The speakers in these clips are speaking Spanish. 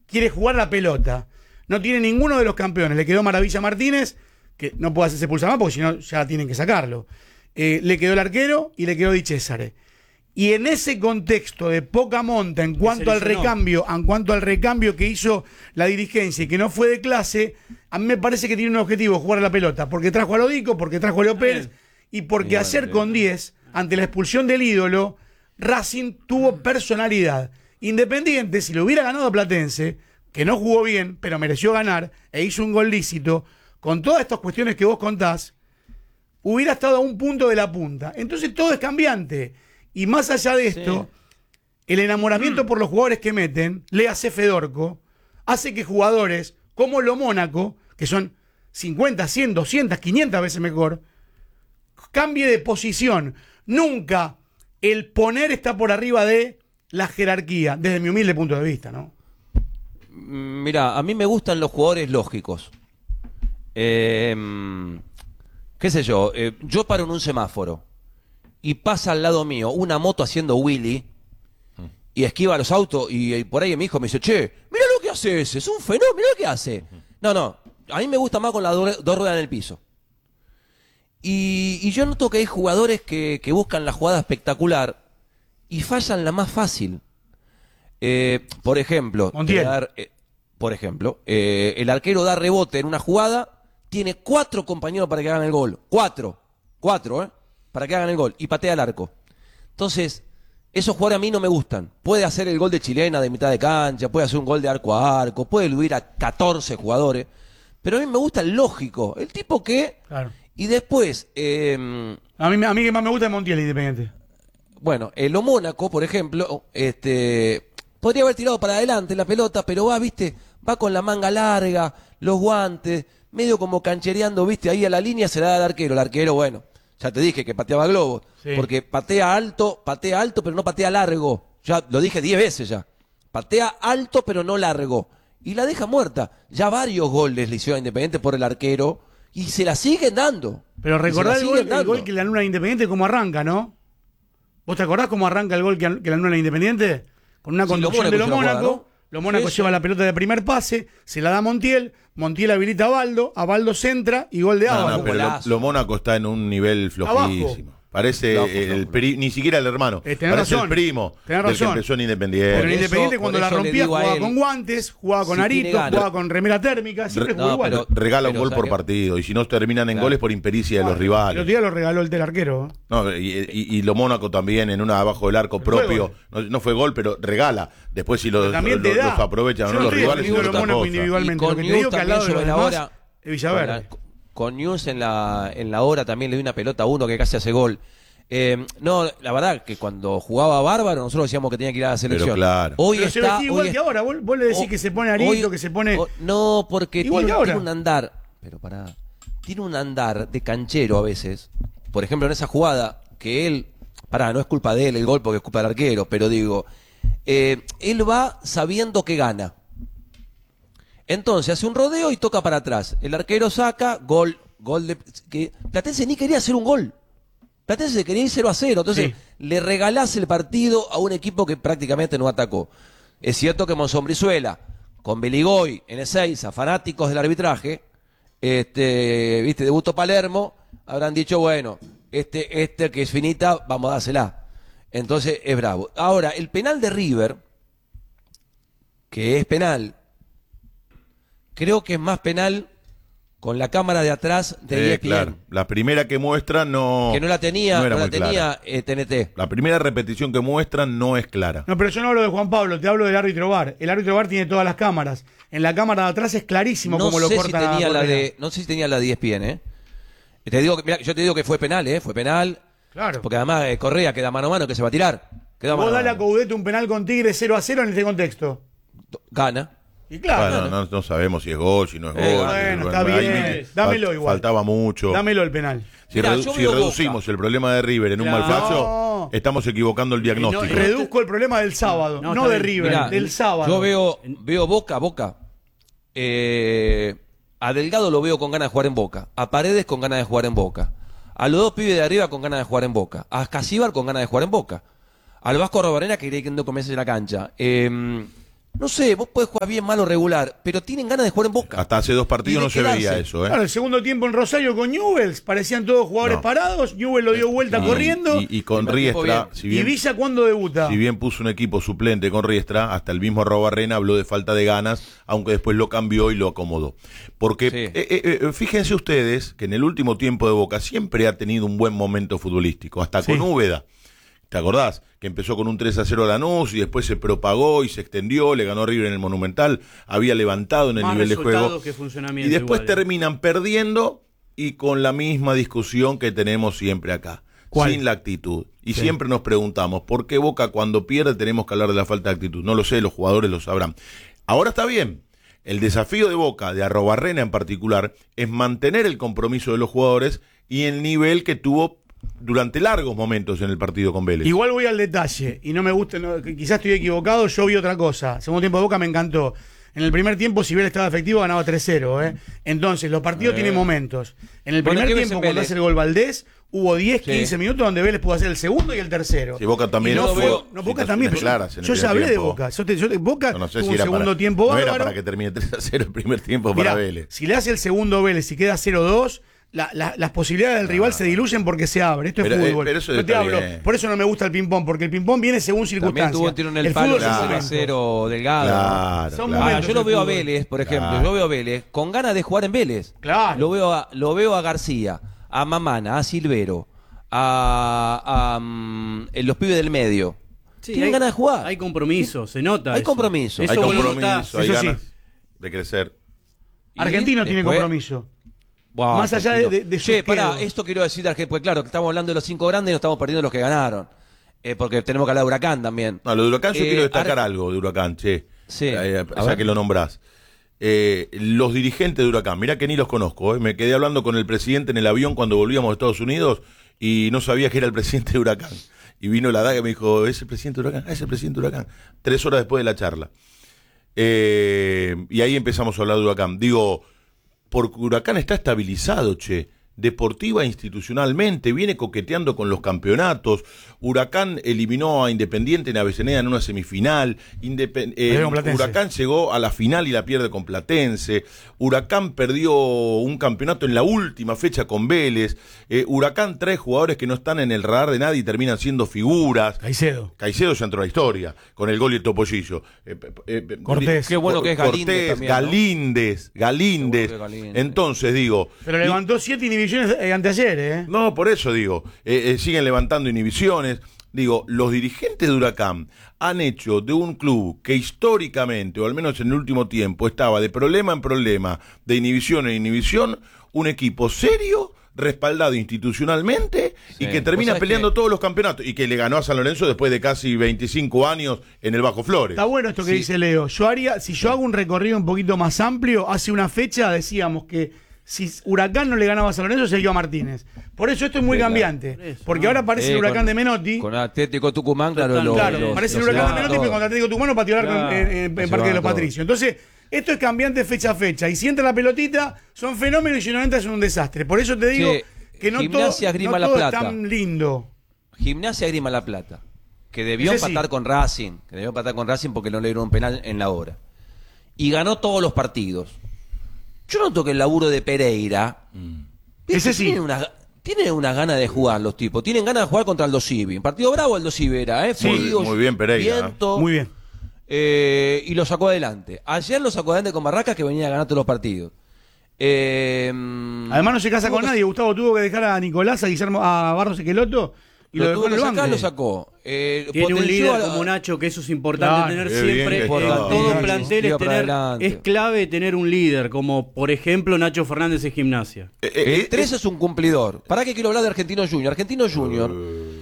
quiere jugar la pelota. No tiene ninguno de los campeones. Le quedó Maravilla Martínez, que no puede hacerse pulsar más porque si no ya tienen que sacarlo. Le quedó el arquero y le quedó Di Cesare. Y en ese contexto de poca monta en cuanto al recambio que hizo la dirigencia y que no fue de clase, a mí me parece que tiene un objetivo, jugar a la pelota, porque trajo a Lodico, porque trajo a Leo Pérez y porque ayer con 10, ante la expulsión del ídolo, Racing tuvo personalidad. Independiente, si lo hubiera ganado Platense, que no jugó bien, pero mereció ganar, e hizo un gol lícito, con todas estas cuestiones que vos contás, hubiera estado a un punto de la punta. Entonces todo es cambiante. Y más allá de esto, el enamoramiento por los jugadores que meten, le hace Fedorco, hace que jugadores como lo Mónaco, que son 50, 100, 200, 500 veces mejor, cambie de posición. Nunca el poner está por arriba de la jerarquía, desde mi humilde punto de vista, ¿no? Mirá, a mí me gustan los jugadores lógicos. Qué sé yo, yo paro en un semáforo y pasa al lado mío una moto haciendo wheelie y esquiva los autos y por ahí mi hijo me dice, che, mira lo que hace ese, es un fenómeno, mira lo que hace. No, a mí me gusta más con las dos ruedas en el piso. Y yo noto que hay jugadores que buscan la jugada espectacular y fallan la más fácil. Por ejemplo, el arquero da rebote en una jugada, tiene 4 compañeros para que hagan el gol. Cuatro, para que hagan el gol y patea al arco. Entonces, esos jugadores a mí no me gustan. Puede hacer el gol de chilena de mitad de cancha, puede hacer un gol de arco a arco, puede eludir a 14 jugadores, pero a mí me gusta el lógico, el tipo que... Claro. Y después... a mí que más me gusta es Montiel, Independiente. Bueno, el Mónaco, por ejemplo, podría haber tirado para adelante la pelota, pero va con la manga larga, los guantes, medio como canchereando, ahí a la línea se la da al arquero. El arquero, bueno, ya te dije que pateaba globo, porque patea alto, pero no patea largo. Ya lo dije 10 veces ya. Patea alto, pero no largo. Y la deja muerta. Ya varios goles le hicieron a Independiente por el arquero y se la siguen dando. Pero recordá el gol que le anula a Independiente, cómo arranca, ¿no? ¿Vos te acordás cómo arranca el gol que le anula a Independiente? Con una conducción de los Mónaco. Los Mónaco lleva la pelota de primer pase, se la da a Montiel habilita a Baldo centra y gol de Ábalos. No, pero lo Mónaco está en un nivel flojísimo. Abajo. Parece ni siquiera el hermano. Parece el primo del que empezó en Independiente. Pero en Independiente cuando la rompía jugaba con guantes, jugaba con arito, jugaba con remera térmica, siempre jugó igual. Regala un gol por partido y si no terminan en goles por impericia de los rivales. El otro día lo regaló el del arquero. No, y lo Mónaco también en una abajo del arco propio. No fue gol, pero regala. Después si los aprovechan los rivales. Yo no Mónaco individualmente. Lo que te digo que al lado de los demás es Villaverde. Con News en la hora también le di una pelota a uno que casi hace gol. No, la verdad que cuando jugaba bárbaro nosotros decíamos que tenía que ir a la selección. Pero claro. Hoy está, se vestía igual que ahora. Vos le decís que se pone arito, que se pone... No, porque tiene un andar. Pero tiene un andar de canchero a veces. Por ejemplo, en esa jugada que él... no es culpa de él el gol porque es culpa del arquero, pero digo... él va sabiendo que gana. Entonces hace un rodeo y toca para atrás. El arquero saca, gol de... que Platense ni quería hacer un gol. Platense quería ir 0-0. Entonces le regalás el partido a un equipo que prácticamente no atacó. Es cierto que Monzón-Brizuela, con Beligoy en Ezeiza, fanáticos del arbitraje, debutó Palermo, habrán dicho, bueno, este que es finita, vamos a dársela. Entonces es bravo. Ahora, el penal de River, que es penal, creo que es más penal con la cámara de atrás de ESPN. Claro. La primera que muestran que no la tenía TNT. La primera repetición que muestran no es clara. No, pero yo no hablo de Juan Pablo, te hablo del árbitro VAR. El árbitro VAR tiene todas las cámaras. En la cámara de atrás es clarísimo cómo lo cortan. No sé si tenía la de ESPN, yo te digo que fue penal, fue penal. Claro. Porque además Correa queda mano a mano que se va a tirar. Vos dale a Coudet un penal con Tigre 0-0 en este contexto. Gana. Y claro. Bueno, no sabemos si es gol, si no es gol. Bueno, está bien. Dámelo igual. Faltaba mucho. Dámelo el penal. Si reducimos el problema de River en un mal fallo, estamos equivocando el diagnóstico. Reduzco el problema del sábado, no de River, del sábado. Yo veo Boca. A Delgado lo veo con ganas de jugar en Boca. A Paredes con ganas de jugar en Boca. A los dos pibes de arriba con ganas de jugar en Boca. A Casíbar con ganas de jugar en Boca. Al Vasco Robarena que quiere que no comience la cancha. No sé, vos podés jugar bien, mal o regular, pero tienen ganas de jugar en Boca. Hasta hace 2 partidos no se veía eso, ¿eh? Claro, el segundo tiempo en Rosario con Newell's, parecían todos jugadores parados, Newell's lo dio vuelta corriendo. Y con Riestra, ¿Y Villa cuándo debuta? Si bien puso un equipo suplente con Riestra, hasta el mismo Arrobarrena habló de falta de ganas, aunque después lo cambió y lo acomodó. Porque fíjense ustedes que en el último tiempo de Boca siempre ha tenido un buen momento futbolístico, hasta con Úbeda. ¿Te acordás? Que empezó con un 3-0 a Lanús y después se propagó y se extendió, le ganó a River en el Monumental, había levantado en el nivel de juego. Y después terminan perdiendo y con la misma discusión que tenemos siempre acá. ¿Cuál? Sin la actitud. Y siempre nos preguntamos, ¿por qué Boca cuando pierde tenemos que hablar de la falta de actitud? No lo sé, los jugadores lo sabrán. Ahora está bien. El desafío de Boca, de Arrobarrena en particular, es mantener el compromiso de los jugadores y el nivel que tuvo durante largos momentos en el partido con Vélez. Igual voy al detalle, y no me gusta, quizás estoy equivocado, yo vi otra cosa. Segundo tiempo de Boca me encantó. En el primer tiempo, si Vélez estaba efectivo, ganaba 3-0. Entonces, los partidos tienen momentos. En el primer tiempo, cuando hace el gol Valdés, hubo 10-15 minutos donde Vélez pudo hacer el segundo y el tercero. Sí, Boca también. Boca también. Yo ya hablé de Boca. Boca no sé tuvo si un segundo tiempo bárbaro. No era para que termine 3-0 el primer tiempo. Mirá, para Vélez. Si le hace el segundo Vélez y queda 0-2... las posibilidades del rival se diluyen porque se abre. Esto es fútbol. Pero eso no te hablo. Por eso no me gusta el ping-pong, porque el ping-pong viene según circunstancias. También tuvo un tiro en el palo, fútbol es 0 Delgado. Claro. Yo lo veo a Vélez, por ejemplo. Yo veo a Vélez con ganas de jugar en Vélez. Claro. Lo veo a García, a Mamana, a Silvero, a los pibes del medio. Sí, tienen ganas de jugar. Hay compromiso, se nota. Hay compromiso. Hay compromiso, hay ganas de crecer. Argentino tiene compromiso. Wow, más allá de Che, pará, esto quiero decir, pues claro, que estamos hablando de los 5 grandes y no estamos perdiendo los que ganaron. Porque tenemos que hablar de Huracán también. No, lo de Huracán yo quiero destacar algo de Huracán, che. Sí. Ya que lo nombrás. Los dirigentes de Huracán, mirá que ni los conozco. Me quedé hablando con el presidente en el avión cuando volvíamos a Estados Unidos y no sabía que era el presidente de Huracán. Y vino la daga y me dijo, ¿es el presidente de Huracán? Es el presidente de Huracán. 3 horas después de la charla. Y ahí empezamos a hablar de Huracán. Digo, porque Huracán está estabilizado, che. Deportiva e institucionalmente, viene coqueteando con los campeonatos. Huracán eliminó a Independiente en Avellaneda en una semifinal. Huracán llegó a la final y la pierde con Platense. Huracán perdió un campeonato en la última fecha con Vélez. Huracán trae jugadores que no están en el radar de nadie y terminan siendo figuras. Caicedo ya entró a la historia con el gol y el topollillo. Cortés. Qué bueno que es Cortés, también, Galíndez. Entonces digo... Pero levantó 7 inhibiciones anteayer, No, por eso digo, siguen levantando inhibiciones. Digo, los dirigentes de Huracán han hecho de un club que históricamente, o al menos en el último tiempo, estaba de problema en problema, de inhibición en inhibición, un equipo serio, respaldado institucionalmente y que termina peleando todos los campeonatos y que le ganó a San Lorenzo después de casi 25 años en el Bajo Flores. Está bueno esto que dice Leo. Si yo hago un recorrido un poquito más amplio, hace una fecha decíamos que si Huracán no le ganaba a San Lorenzo, se iba a Martínez. Por eso esto es muy cambiante. Porque ahora parece el Huracán de Menotti. Con Atlético Tucumán, claro. Parece el Huracán de Menotti, pero con Atlético Tucumán no pateó en Parque de los Patricios. Entonces, esto es cambiante fecha a fecha. Y si entra la pelotita, son fenómenos y si no entra, es un desastre. Por eso te digo que no todo es tan lindo. Gimnasia Grima La Plata, que debió empatar con Racing. Porque no le dieron un penal en la hora. Y ganó todos los partidos. Yo noto que el laburo de Pereira ese sí tiene una gana de jugar los tipos. Tienen ganas de jugar contra el Dosivi. Un partido bravo el Dosivi era, Fríos, muy bien Pereira. Viento, muy bien. Y lo sacó adelante. Ayer lo sacó adelante con Barracas, que venía a ganar todos los partidos. Además no se casa con nadie. Gustavo tuvo que dejar a Nicolás, a Barros Equeloto. Y lo dejó en el banco. Lo sacó. Tiene un líder como Nacho, que eso es importante tener siempre. En todo plantel es clave tener un líder, como por ejemplo Nacho Fernández en Gimnasia. El 3 es un cumplidor. ¿Para qué quiero hablar de Argentino Junior? Argentino Junior.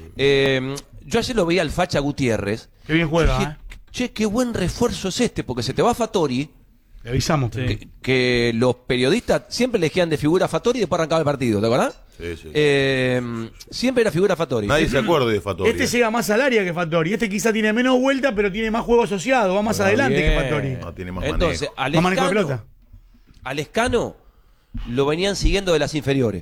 Yo ayer lo veía al Facha Gutiérrez. Qué bien juega. Che, qué buen refuerzo es este, porque se te va Fattori. Le avisamos. Que los periodistas siempre elegían de figura a Fattori y después arrancaba el partido, ¿te acordás? Sí. Siempre era figura Fattori. Nadie se acuerda de Fattori. Este llega más al área que Fattori. Este quizá tiene menos vuelta, pero tiene más juego asociado. Va más adelante que Fattori. No, tiene más Entonces, manejo de pelota. Al Escano lo venían siguiendo de las inferiores.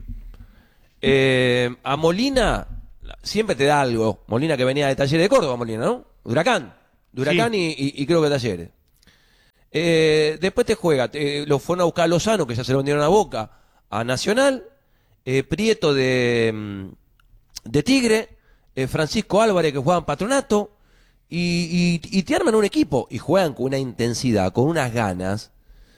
A Molina siempre te da algo. Molina, que venía de Talleres de Córdoba, Molina, ¿no? Huracán. de Huracán y creo que Talleres. Después te juega, lo fueron a buscar a Lozano, que ya se lo vendieron a Boca, a Nacional, Prieto de Tigre, Francisco Álvarez, que juega en Patronato, y te arman un equipo, y juegan con una intensidad, con unas ganas,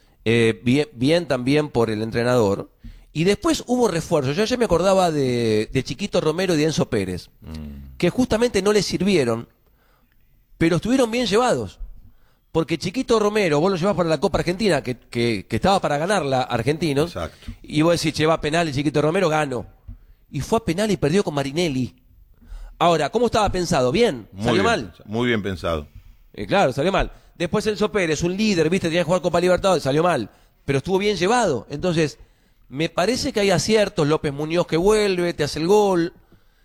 bien también por el entrenador. Y después hubo refuerzos. Yo ayer me acordaba de Chiquito Romero y de Enzo Pérez, que justamente no les sirvieron, pero estuvieron bien llevados. Porque Chiquito Romero, vos lo llevás para la Copa Argentina, que estaba para ganarla Argentinos. Exacto. Y vos decís, che, va a penal y Chiquito Romero ganó. Y fue a penal y perdió con Marinelli. Ahora, ¿cómo estaba pensado? ¿Bien? ¿Salió mal? Muy bien pensado. Claro, salió mal. Después Enzo Pérez, un líder, viste, tenía que jugar Copa Libertadores, salió mal. Pero estuvo bien llevado. Entonces, me parece que hay aciertos. López Muñoz que vuelve, te hace el gol.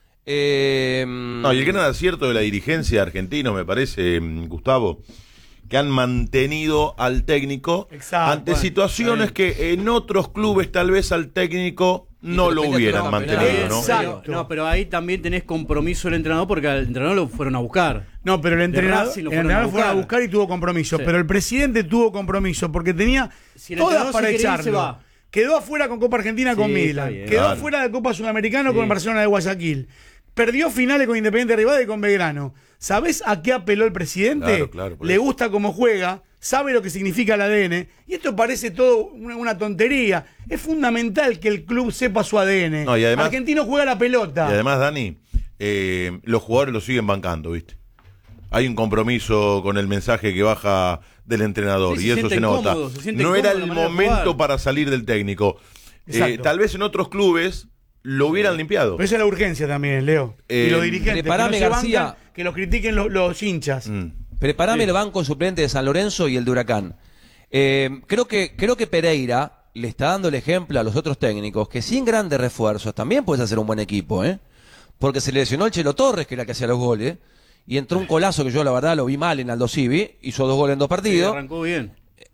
No, y el gran acierto de la dirigencia argentina, me parece, Gustavo, que han mantenido al técnico ante situaciones que en otros clubes tal vez al técnico no lo hubieran mantenido, ¿no? Exacto. No, pero ahí también tenés compromiso del entrenador porque al entrenador lo fueron a buscar. No, pero el entrenador fueron a buscar y tuvo compromiso. Sí. Pero el presidente tuvo compromiso porque tenía todas para echarlo. Quedó afuera con Copa Argentina con Milan. Quedó afuera de Copa Sudamericana con Barcelona de Guayaquil. Perdió finales con Independiente Rivadavia y con Belgrano. ¿Sabés a qué apeló el presidente? Claro, Le gusta cómo juega, sabe lo que significa el ADN. Y esto parece todo una tontería. Es fundamental que el club sepa su ADN. No, y además, Argentino juega la pelota. Y además, Dani, los jugadores lo siguen bancando, ¿viste? Hay un compromiso con el mensaje que baja del entrenador y eso se nota. No era el momento para salir del técnico. Tal vez en otros clubes lo hubieran limpiado. Pero esa es la urgencia también, Leo. Y los dirigentes. Preparame, que no García. Bancan, que los critiquen los hinchas. Preparame el banco suplente de San Lorenzo y el de Huracán. Creo que Pereira le está dando el ejemplo a los otros técnicos que sin grandes refuerzos también puedes hacer un buen equipo, porque se lesionó el Chelo Torres, que era el que hacía los goles, y entró un Colazo que yo la verdad lo vi mal en Aldo Civi, hizo 2 goles en 2 partidos. Arrancó bien.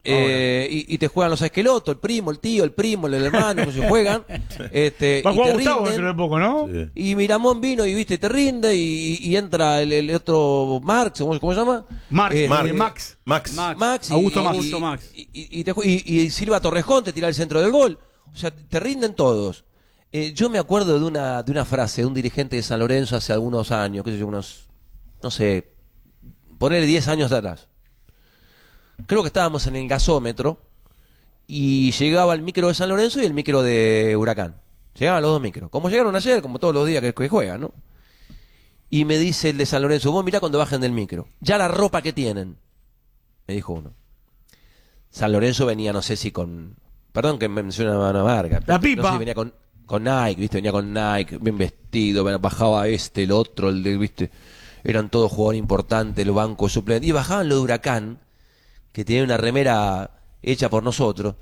Y te juegan los Esqueloto, el primo, el tío, el primo, el hermano, que se juegan. Va a jugar Gustavo dentro de poco, ¿no? Sí. Y Miramón vino y viste, te rinde y entra el otro Marx, ¿cómo se llama? Max. Augusto Max. Y Silva Torrejón te tira el centro del gol. O sea, te rinden todos. Yo me acuerdo de una frase de un dirigente de San Lorenzo hace algunos años, qué sé yo, no sé, ponerle 10 años atrás. Creo que estábamos en el gasómetro y llegaba el micro de San Lorenzo y el micro de Huracán. Llegaban los dos micros. Como llegaron ayer, como todos los días que juegan, ¿no? Y me dice el de San Lorenzo, vos mirá cuando bajen del micro. Ya la ropa que tienen, me dijo uno. San Lorenzo venía, no sé si con... Perdón que me menciona una marca. La pipa. No sé si venía con Nike, ¿viste? Venía con Nike, bien vestido, bajaba el otro, ¿viste? Eran todos jugadores importantes, el banco suplente. Y bajaban lo de Huracán, que tenía una remera hecha por nosotros,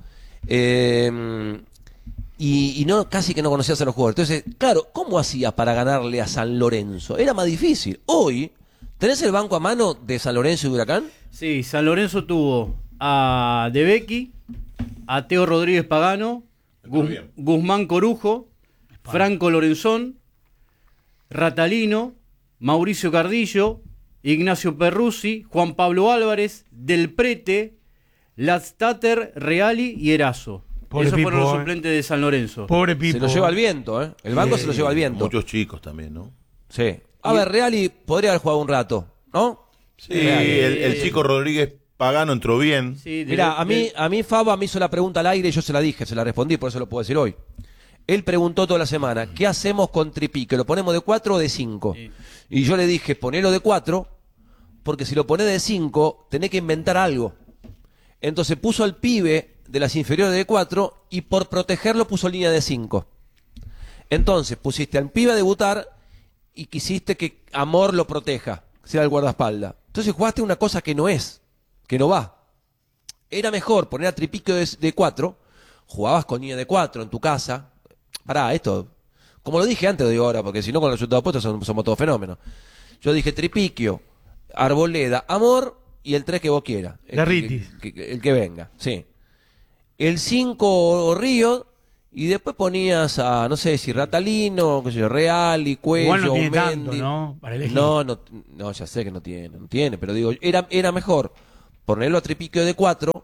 y no, casi que no conocías a los jugadores. Entonces, claro, ¿cómo hacías para ganarle a San Lorenzo? Era más difícil. Hoy, ¿tenés el banco a mano de San Lorenzo y Huracán? Sí, San Lorenzo tuvo a De Becchi, a Teo Rodríguez Pagano, Guzmán Corujo, Franco Lorenzón, Ratalino, Mauricio Cardillo, Ignacio Perruzzi, Juan Pablo Álvarez, Del Prete, Latstater, Reali y Erazo. Esos fueron los suplentes de San Lorenzo. Pobre Pipo. Se lo lleva al viento, ¿eh? El banco se lo lleva al viento. Muchos chicos también, ¿no? Sí. A ver, Reali podría haber jugado un rato, ¿no? Sí, el chico Rodríguez Pagano entró bien. Sí, mira, a mí Faba me hizo la pregunta al aire y yo se la dije, se la respondí, por eso lo puedo decir hoy. Él preguntó toda la semana, ¿qué hacemos con Tripique? ¿Lo ponemos de 4 o de 5? Sí. Y yo le dije, ponelo de 4, porque si lo ponés de 5, tenés que inventar algo. Entonces puso al pibe de las inferiores de 4 y por protegerlo puso línea de 5. Entonces pusiste al pibe a debutar y quisiste que Amor lo proteja, sea el guardaespaldas. Entonces jugaste una cosa que no es, que no va. Era mejor poner a Tripique de 4, jugabas con línea de 4 en tu casa. Pará, esto, como lo dije antes, lo digo ahora, porque si no con los resultados puestos somos todos fenómenos. Yo dije Tripiquio, Arboleda, Amor y el 3 que vos quieras. Garritis. El que venga, sí. El 5 Río Y después ponías a, no sé si Ratalino, qué sé yo, Real y Cuello, Igual no tiene Mendy. tanto, ¿no? Para elegir. No, ya sé que no tiene, pero digo, era mejor ponerlo a Tripiquio de 4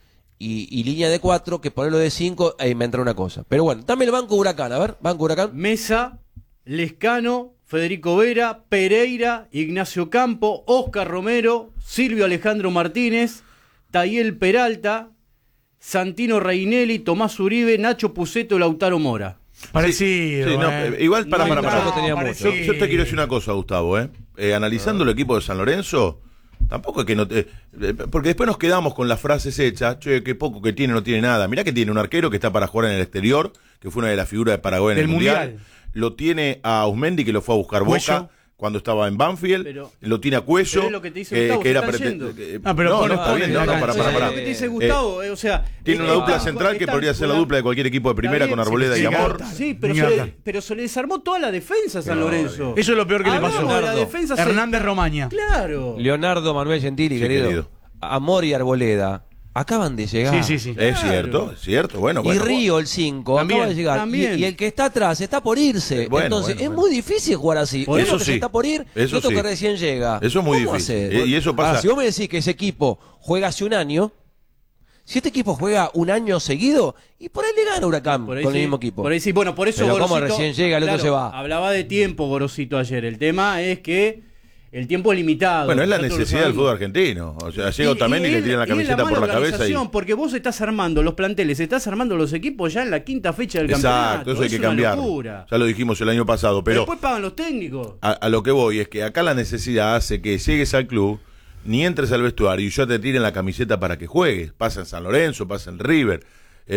y línea de 4 que ponerlo de 5 e inventar una cosa. Pero bueno, dame el banco Huracán, a ver, banco Huracán. Mesa, Lescano, Federico Vera, Pereira, Ignacio Campo, Oscar Romero, Silvio Alejandro Martínez, Tayel Peralta, Santino Reinelli, Tomás Uribe, Nacho Puceto, Lautaro Mora. Parecido. Sí, no, igual para. tenía mucho. Yo te quiero decir una cosa, Gustavo. Analizando el equipo de San Lorenzo, tampoco es que no. Porque después nos quedamos con las frases hechas. Che, qué poco que tiene, no tiene nada. Mirá que tiene un arquero que está para jugar en el exterior, que fue una de las figuras de Paraguay en el Mundial. Lo tiene a Usmendi, que lo fue a buscar Boca cuando estaba en Banfield. Lo tiene a Cuello. Pero es lo que te dice Gustavo, que era está yendo. no, está bien. Para. Lo que te dice Gustavo, o sea... Tiene una dupla central que podría ser la dupla de cualquier equipo de primera con Arboleda y Amor. Sí, pero se le desarmó toda la defensa a San Lorenzo. Eso es lo peor que le pasó. La defensa Hernández Romaña. Claro. Leonardo Manuel Gentili, querido. Amor y Arboleda acaban de llegar. Sí. Es cierto. Bueno. Y Río, el 5, acaba de llegar. Y el que está atrás está por irse. Entonces, es muy difícil jugar así. Por eso que sí. se está por ir y otro que recién llega. Eso es muy ¿Cómo difícil. hacer? Y eso pasa. Ahora, si vos me decís que ese equipo juega hace un año, si este equipo juega un año seguido, y por ahí le gana Huracán con el mismo equipo. Por ahí sí, bueno, por eso Pero Gorosito, como recién llega, el otro se va. Hablaba de tiempo Gorosito ayer. El tema es que el tiempo es limitado. Bueno, es la necesidad del fútbol argentino. O sea, llega Otamendi y le tiran la camiseta por la cabeza. Porque vos estás armando los planteles, estás armando los equipos ya en la quinta fecha del campeonato. Exacto, eso hay que cambiarlo. Ya lo dijimos el año pasado. Pero después pagan los técnicos. A lo que voy es que acá la necesidad hace que llegues al club, ni entres al vestuario y ya te tiren la camiseta para que juegues. Pasa en San Lorenzo, pasa en River,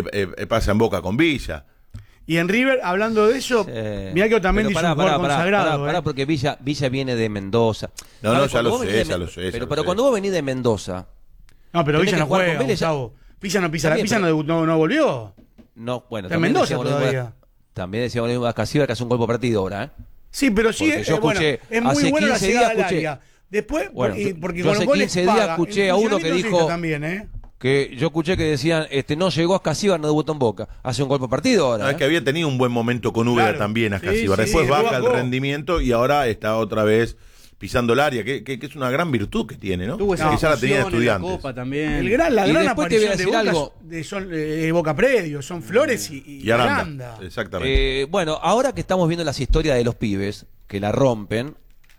pasa en Boca con Villa. Y en River, hablando de eso, mirá que Otamendi es un jugador consagrado. Pará, porque Villa viene de Mendoza. No, ya lo sé. Pero cuando vos venís de Mendoza... No, pero Villa no juega, Gustavo. Villa no pisa, Villa no volvió. No, bueno. Está en Mendoza todavía. También decíamos a Casilla que hace un gol por partido ahora, Sí, pero sí, yo escuché, es muy hace bueno la 15 llegada días al área. Después, porque yo con hace los goles 15 días paga. escuché a uno que dijo... También, que yo escuché que decían, no llegó a Ascasíbar, no debutó en Boca. Hace un gol por partido ahora. Es que había tenido un buen momento con Úbeda también Ascasíbar. Después baja el rendimiento y ahora está otra vez pisando el área, que es una gran virtud que tiene, ¿no? Que ya la tenía de Estudiantes. La Copa también. La y gran después te voy a decir algo. Son Boca Predio, son Flores y Aranda. Exactamente. Bueno, ahora que estamos viendo las historias de los pibes, que la rompen,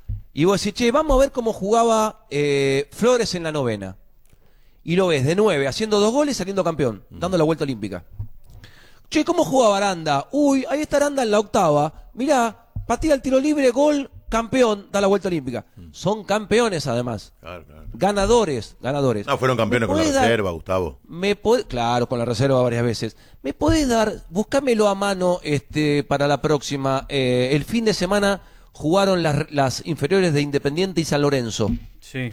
y vos decís, che, vamos a ver cómo jugaba Flores en la novena. Y lo ves de 9, haciendo 2 goles, saliendo campeón, dando la vuelta olímpica. Che, ¿cómo jugaba Aranda? Uy, ahí está Aranda en la octava. Mirá, patea el tiro libre, gol, campeón, da la vuelta olímpica. Son campeones, además. Claro. Ganadores. No, fueron campeones con la reserva, Gustavo. Claro, con la reserva varias veces. ¿Me podés dar, buscámelo a mano para la próxima? El fin de semana jugaron las inferiores de Independiente y San Lorenzo. Sí.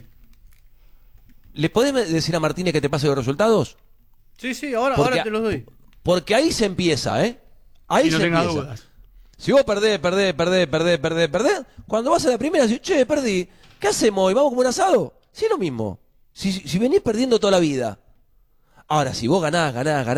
¿Le podés decir a Martínez que te pase los resultados? Sí, ahora te los doy. Porque ahí se empieza, Ahí no se tenga empieza. dudas. Si vos perdés, cuando vas a la primera decís, che, perdí, ¿qué hacemos hoy? ¿Vamos como un asado? Sí, es lo mismo. Si venís perdiendo toda la vida. Ahora, si vos ganás,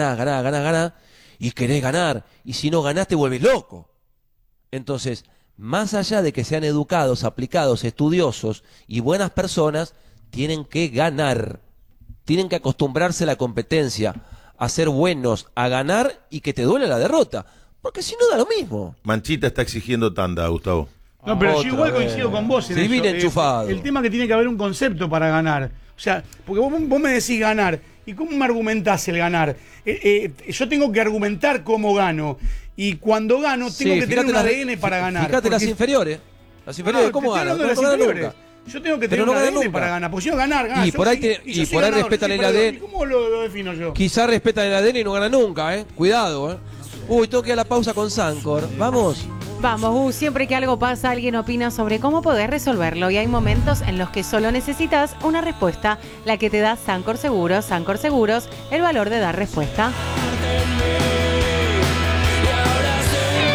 y querés ganar, y si no ganás te vuelves loco. Entonces, más allá de que sean educados, aplicados, estudiosos y buenas personas, tienen que ganar, tienen que acostumbrarse a la competencia, a ser buenos, a ganar y que te duele la derrota, porque si no da lo mismo. Manchita está exigiendo tanda, Gustavo. No, pero yo igual coincido con vos en eso. Enchufado. El tema es que tiene que haber un concepto para ganar. O sea, porque vos me decís ganar, ¿y cómo me argumentás el ganar? Yo tengo que argumentar cómo gano, y cuando gano tengo que tener un ADN para ganar. Fíjate las inferiores. Las inferiores, ¿cómo ganan? No ganan nunca. Yo tengo que tener un ADN para ganar, porque si no ganar. Y por ahí respetan el ADN. ¿Cómo lo defino yo? Quizás respetan el ADN y no ganan nunca, Cuidado, Uy, tengo que ir a la pausa con Sancor. Vamos. Vamos, siempre que algo pasa, alguien opina sobre cómo poder resolverlo. Y hay momentos en los que solo necesitas una respuesta, la que te da Sancor Seguros. Sancor Seguros, el valor de dar respuesta.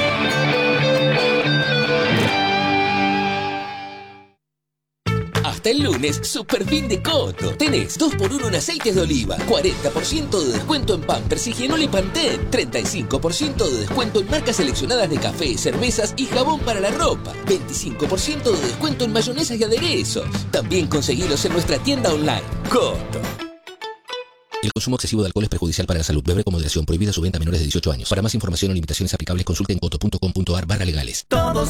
Hasta el lunes, super fin de Coto. Tenés 2x1 en aceites de oliva, 40% de descuento en Pampers, Higienol y Pantene, 35% de descuento en marcas seleccionadas de café, cervezas y jabón para la ropa, 25% de descuento en mayonesas y aderezos. También conseguilos en nuestra tienda online, Coto. El consumo excesivo de alcohol es perjudicial para la salud. Beber con moderación. Prohibida su venta a menores de 18 años. Para más información o limitaciones aplicables, consulte en coto.com.ar/legales. Todos